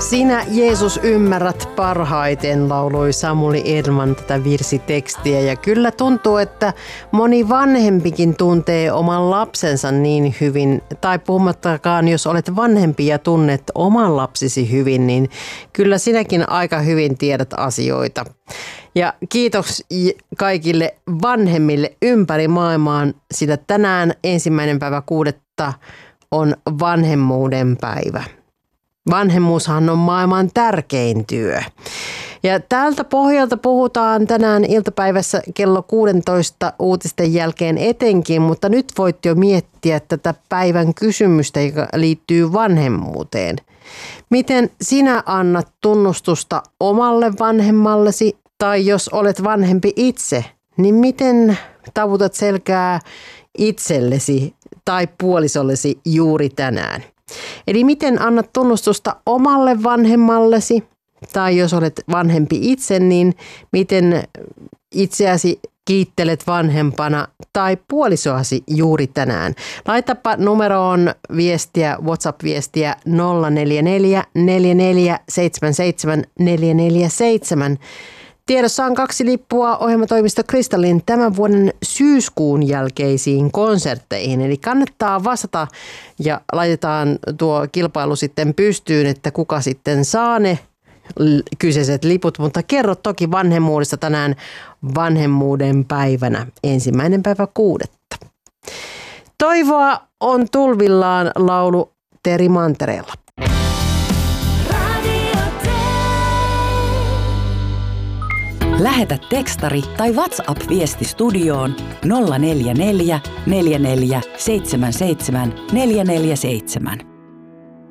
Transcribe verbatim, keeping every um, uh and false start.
Sinä Jeesus ymmärrät parhaiten, lauloi Samuli Edman tätä virsitekstiä. Ja kyllä tuntuu, että moni vanhempikin tuntee oman lapsensa niin hyvin. Tai puhumattakaan, jos olet vanhempi ja tunnet oman lapsisi hyvin, niin kyllä sinäkin aika hyvin tiedät asioita. Ja kiitos kaikille vanhemmille ympäri maailmaan, sillä tänään ensimmäinen päivä kuudetta on vanhemmuuden päivä. Vanhemmuushan on maailman tärkein työ. Ja tältä pohjalta puhutaan tänään iltapäivässä kello kuusitoista uutisten jälkeen etenkin, mutta nyt voit jo miettiä tätä päivän kysymystä, joka liittyy vanhemmuuteen. Miten sinä annat tunnustusta omalle vanhemmallesi, tai jos olet vanhempi itse, niin miten tavutat selkää itsellesi tai puolisollesi juuri tänään? Eli miten annat tunnustusta omalle vanhemmallesi, tai jos olet vanhempi itse, niin miten itseäsi kiittelet vanhempana tai puolisoasi juuri tänään. Laitapa numeroon viestiä, WhatsApp-viestiä nolla neljä neljä neljä neljä seitsemän seitsemän neljä neljä seitsemän. Tiedossa on kaksi lippua ohjelmatoimisto Kristallin tämän vuoden syyskuun jälkeisiin konsertteihin. Eli kannattaa vastata ja laitetaan tuo kilpailu sitten pystyyn, että kuka sitten saa ne kyseiset liput. Mutta kerro toki vanhemmuudesta tänään vanhemmuuden päivänä, ensimmäinen päivä kuudetta. Toivoa on tulvillaan, laulu Teri Mantereella. Lähetä tekstari tai WhatsApp-viesti studioon nolla neljä neljä neljä neljä seitsemän seitsemän neljä neljä seitsemän.